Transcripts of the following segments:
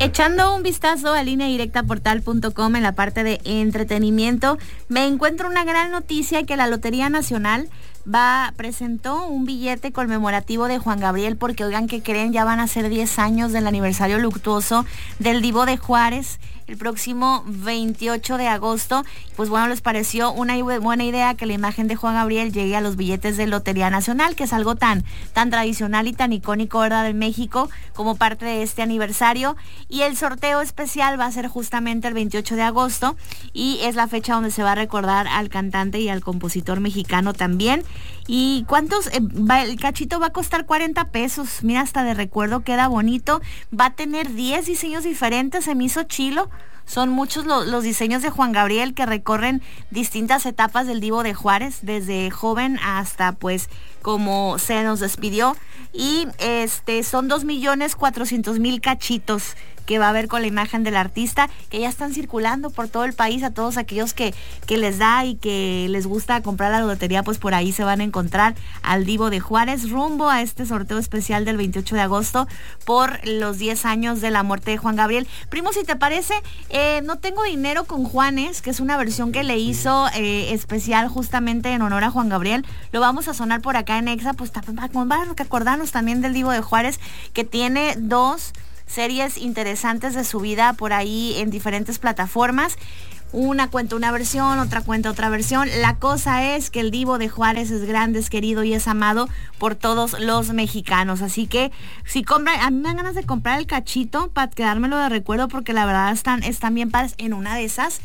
Echando un vistazo a lineadirectaportal.com en la parte de entretenimiento, me encuentro una gran noticia que la Lotería Nacional presentó un billete conmemorativo de Juan Gabriel, porque oigan, que creen, ya van a ser 10 años del aniversario luctuoso del Divo de Juárez, el próximo 28 de agosto. Pues bueno, les pareció una buena idea que la imagen de Juan Gabriel llegue a los billetes de Lotería Nacional, que es algo tan tradicional y tan icónico, ¿verdad?, en México, como parte de este aniversario. Y el sorteo especial va a ser justamente el 28 de agosto y es la fecha donde se va a recordar al cantante y al compositor mexicano también. ¿Y cuántos? El cachito va a costar 40 pesos. Mira, hasta de recuerdo queda bonito. Va a tener 10 diseños diferentes. Se me hizo chilo. Son muchos los diseños de Juan Gabriel, que recorren distintas etapas del Divo de Juárez, desde joven hasta pues como se nos despidió. Y son 2.400.000 cachitos que va a haber con la imagen del artista, que ya están circulando por todo el país. A todos aquellos que les da y que les gusta comprar la lotería, pues por ahí se van a encontrar al Divo de Juárez, rumbo a este sorteo especial del 28 de agosto por los 10 años de la muerte de Juan Gabriel. Primo, si te parece, No tengo dinero con Juanes, que es una versión que le hizo especial justamente en honor a Juan Gabriel. Lo vamos a sonar por acá en Exa, pues para acordarnos también del Divo de Juárez, que tiene 2 series interesantes de su vida por ahí en diferentes plataformas. Una cuenta una versión, otra cuenta otra versión. La cosa es que el Divo de Juárez es grande, es querido y es amado por todos los mexicanos. Así que si compran, a mí me dan ganas de comprar el cachito para quedármelo de recuerdo, porque la verdad están bien padres. En una de esas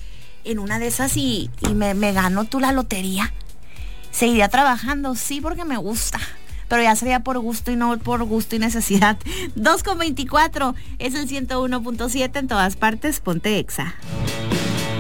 y me gano tú la lotería. Seguiría trabajando, sí, porque me gusta, pero ya sería por gusto y no por gusto y necesidad. 2:24 es el 101.7 en todas partes. Ponte Exa.